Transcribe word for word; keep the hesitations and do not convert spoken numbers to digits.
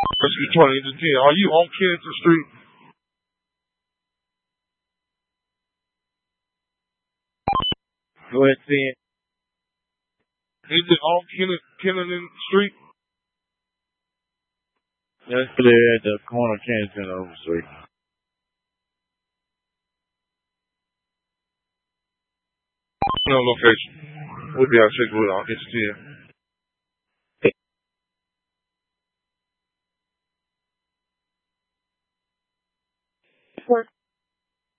Rescue twenty to ten. Are you on Kennington Street? Go ahead, ten. Is it on Kennington Street? That's clear at the corner of Kennington and Oak Street. No location. We'll be out to check with on H ten.